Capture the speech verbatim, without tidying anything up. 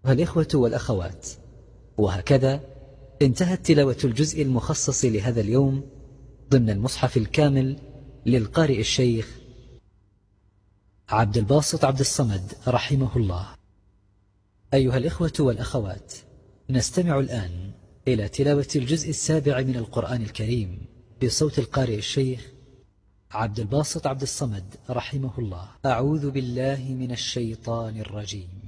الإخوة والأخوات، وهكذا انتهت تلاوة الجزء المخصص لهذا اليوم ضمن المصحف الكامل للقارئ الشيخ عبد الباسط عبد الصمد رحمه الله. أيها الإخوة والأخوات، نستمع الآن إلى تلاوة الجزء السابع من القرآن الكريم بصوت القارئ الشيخ عبد الباسط عبد الصمد رحمه الله. أعوذ بالله من الشيطان الرجيم.